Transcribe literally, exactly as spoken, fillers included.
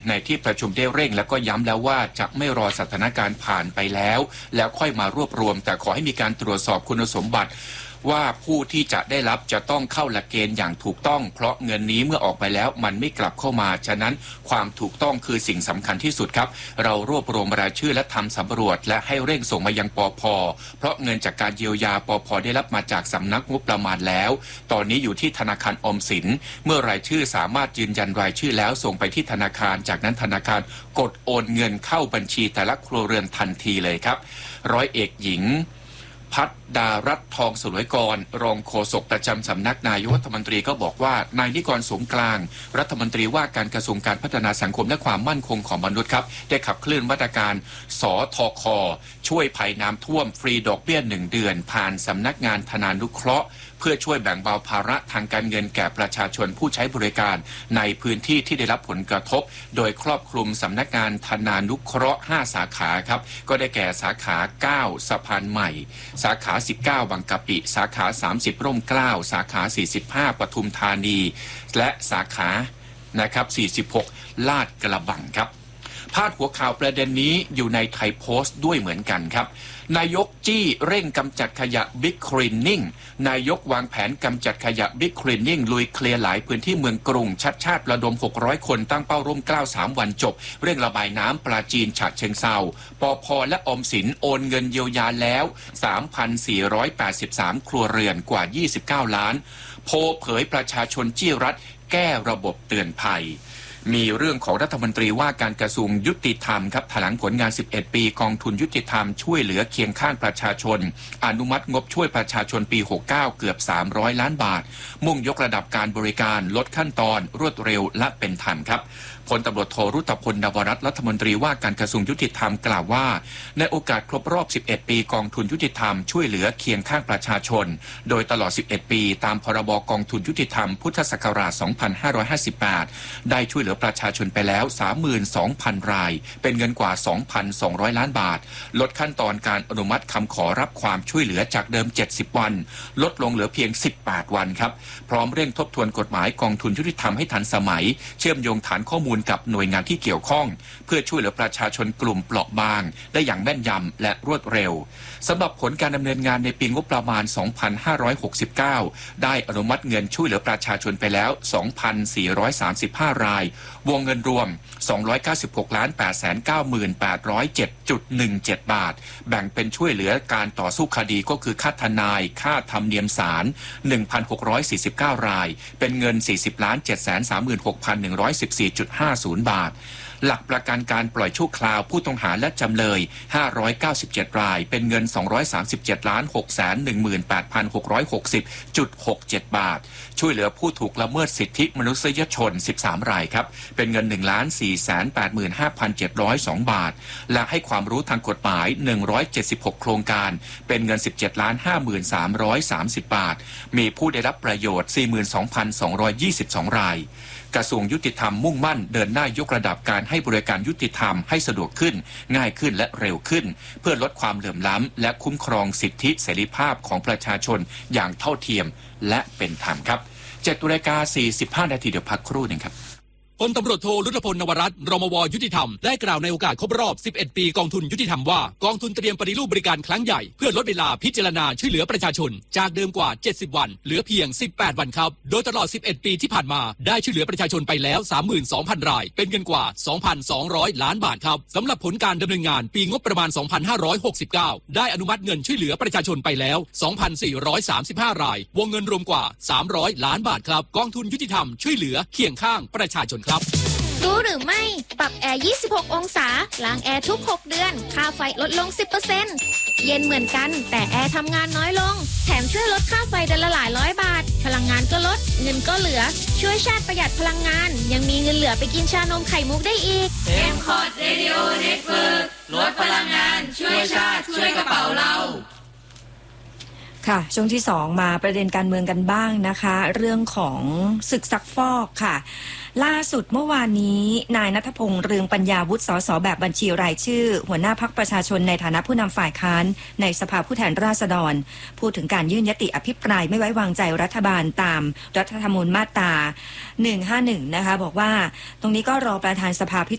ในที่ประชุมได้เร่งแล้วก็ย้ำแล้วว่าจะไม่รอสถานการณ์ผ่านไปแล้วแล้วค่อยมารวบรวมแต่ขอให้มีการตรวจสอบคุณสมบัติว่าผู้ที่จะได้รับจะต้องเข้าหลักเกณฑ์อย่างถูกต้องเพราะเงินนี้เมื่อออกไปแล้วมันไม่กลับเข้ามาฉะนั้นความถูกต้องคือสิ่งสำคัญที่สุดครับเรารวบรวมรายชื่อและทำสำรวจและให้เร่งส่งมายังปภ.เพราะเงินจากการเยียวยาปภ.ได้รับมาจากสำนักงบประมาณแล้วตอนนี้อยู่ที่ธนาคารออมสินเมื่อรายชื่อสามารถยืนยันรายชื่อแล้วส่งไปที่ธนาคารจากนั้นธนาคารกดโอนเงินเข้าบัญชีแต่ละครัวเรือนทันทีเลยครับร้อยเอกหญิงพัฒดารัตน์ทองสลวยกรรองโฆษกประจำสำนักนายกรัฐมนตรีก็บอกว่านายนิกรสงกลางรัฐมนตรีว่าการกระทรวงการพัฒนาสังคมและความมั่นคงของมนุษย์ครับได้ขับเคลื่อนมาตรการสทค.ช่วยภัยน้ำท่วมฟรีดอกเบี้ยหนึ่งเดือนผ่านสำนักงานธนานุเคราะห์เพื่อช่วยแบ่งเบาภาระทางการเงินแก่ประชาชนผู้ใช้บริการในพื้นที่ที่ได้รับผลกระทบโดยครอบคลุมสำนักงานธนานุเคราะห์ห้าสาขาครับก็ได้แก่สาขาเก้าสะพานใหม่สาขาสิบเก้าบางกะปิสาขาสามสิบร่มเกล้าสาขาสี่สิบห้าปทุมธานีและสาขานะครับสี่สิบหกลาดกระบังครับพาดหัวข่าวประเด็นนี้อยู่ในไทยโพสต์ด้วยเหมือนกันครับนายกจี้เร่งกำจัดขยะบิ๊กคลีนนิ่งนายกวางแผนกำจัดขยะบิ๊กคลีนนิ่งลุยเคลียร์หลายพื้นที่เมืองกรุงชัดชาติระดมหกร้อยคนตั้งเป้าร่มเกล้าสามวันจบเร่งระบายน้ำปราจีนฉะเชิงเทราปภ.และออมสินโอนเงินเยียวยาแล้ว สามพันสี่ร้อยแปดสิบสาม ครัวเรือนกว่ายี่สิบเก้าล้านโพลเผยประชาชนจี้รัฐแก้ระบบเตือนภัยมีเรื่องของรัฐมนตรีว่าการกระทรวงยุติธรรมครับแถลงผลงานสิบเอ็ดปีกองทุนยุติธรรมช่วยเหลือเคียงข้างประชาชนอนุมัติงบช่วยประชาชนปีหกสิบเก้าเกือบสามร้อยล้านบาทมุ่งยกระดับการบริการลดขั้นตอนรวดเร็วและเป็นธรรมครับพลตำรวจโทรุตพล นวรัตน์รัฐมนตรีว่าการกระทรวงยุติธรรมกล่าวว่าในโอกาสครบรอบสิบเอ็ดปีกองทุนยุติธรรมช่วยเหลือเคียงข้างประชาชนโดยตลอดสิบเอ็ดปีตามพรบกองทุนยุติธรรมพุทธศักราชสองพันห้าร้อยห้าสิบแปดได้ช่วยเหลือประชาชนไปแล้ว สามหมื่นสองพัน รายเป็นเงินกว่า สองพันสองร้อย ล้านบาทลดขั้นตอนการอนุมัติคำขอรับความช่วยเหลือจากเดิมเจ็ดสิบวันลดลงเหลือเพียงสิบแปดวันครับพร้อมเร่งทบทวนกฎหมายกองทุนยุติธรรมให้ทันสมัยเชื่อมโยงฐานข้อมูลกับหน่วยงานที่เกี่ยวข้องเพื่อช่วยเหลือประชาชนกลุ่มเปราะบางได้อย่างแม่นยำและรวดเร็วสำหรับผลการดำเนินงานในปีงบประมาณ สองพันห้าร้อยหกสิบเก้า ได้อนุมัติเงินช่วยเหลือประชาชนไปแล้ว สองพันสี่ร้อยสามสิบห้า รายวงเงินรวม สองร้อยเก้าสิบหกล้านแปดแสนเก้าหมื่นแปดร้อยเจ็ดจุดหนึ่งเจ็ด บาทแบ่งเป็นช่วยเหลือการต่อสู้คดีก็คือค่าทนายค่าธรรมเนียมศาล หนึ่งพันหกร้อยสี่สิบเก้า รายเป็นเงิน สี่สิบล้านเจ็ดแสนสามหมื่นหกพันหนึ่งร้อยสิบสี่จุดห้าศูนย์ บาทหลักประกันการปล่อยชั่วคราวผู้ต้องหาและจำเลยห้าร้อยเก้าสิบเจ็ดรายเป็นเงินสองร้อยสามสิบเจ็ดล้านหกแสนหนึ่งหมื่นแปดพันหกร้อยหกสิบจุดหกเจ็ด บาทช่วยเหลือผู้ถูกละเมิดสิทธิมนุษยชนสิบสามรายครับเป็นเงิน หนึ่งล้านสี่แสนแปดหมื่นห้าพันเจ็ดร้อยสอง บาทและให้ความรู้ทางกฎหมายหนึ่งร้อยเจ็ดสิบหกโครงการเป็นเงิน สิบเจ็ดล้านห้าหมื่นสามร้อยสามสิบ บาทมีผู้ได้รับประโยชน์ สี่หมื่นสองพันสองร้อยยี่สิบสอง รายกระทรวงยุติธรรมมุ่งมั่นเดินหน้ายกระดับการให้บริการยุติธรรมให้สะดวกขึ้นง่ายขึ้นและเร็วขึ้นเพื่อลดความเหลื่อมล้ำและคุ้มครองสิทธิเสรีภาพของประชาชนอย่างเท่าเทียมและเป็นธรรมครับเจ็ดนาฬิกาสี่สิบห้านาทีเดี๋ยวพักครู่หนึ่งครับพลตำรวจโทรุตพล นวรัตน์รมว.ยุติธรรมได้กล่าวในโอกาสครบรอบสิบเอ็ดปีกองทุนยุติธรรมว่ากองทุนเตรียมปฏิรูปบริการครั้งใหญ่เพื่อลดเวลาพิจารณาช่วยเหลือประชาชนจากเดิมกว่าเจ็ดสิบวันเหลือเพียงสิบแปดวันครับโดยตลอดสิบเอ็ดปีที่ผ่านมาได้ช่วยเหลือประชาชนไปแล้ว สามหมื่นสองพัน รายเป็นเงินกว่า สองพันสองร้อย ล้านบาทครับสำหรับผลการดำเนินงานปีงบประมาณ สองพันห้าร้อยหกสิบเก้า ได้อนุมัติเงินช่วยเหลือประชาชนไปแล้ว สองพันสี่ร้อยสามสิบห้า รายวงเงินรวมกว่าสามร้อยล้านบาทครับกองทุนยุติธรรมช่วยเหลือเคียงข้างประชาชนครับรู้หรือไม่ปรับแอร์ยี่สิบหกองศาล้างแอร์ทุกหกเดือนค่าไฟลดลง สิบเปอร์เซ็นต์ เย็นเหมือนกันแต่แอร์ทำงานน้อยลงแถมช่วยลดค่าไฟเดือนละหลายร้อยบาทพลังงานก็ลดเงินก็เหลือช่วยชาติประหยัดพลังงานยังมีเงินเหลือไปกินชานมไข่มุกได้อีกเอ็ม คอร์ด Radio Network ลดพลังงานช่วยชาติช่วยกระเป๋าเราค่ะช่วงที่สองมาประเด็นการเมืองกันบ้างนะคะเรื่องของศึกซักฟอกค่ะล่าสุดเมื่อวานนี้นายณัฐพงษ์เรืองปัญญาวุฒิสสแบบบัญชีรายชื่อหัวหน้าพรรคประชาชนในฐานะผู้นำฝ่ายค้านในสภาผู้แทนราษฎรพูดถึงการยื่นยติอภิปรายไม่ไว้วางใจรัฐบาลตามรัฐธรรมนูญมาตราหนึ่งห้าหนึ่งนะคะบอกว่าตรงนี้ก็รอประธานสภาพิ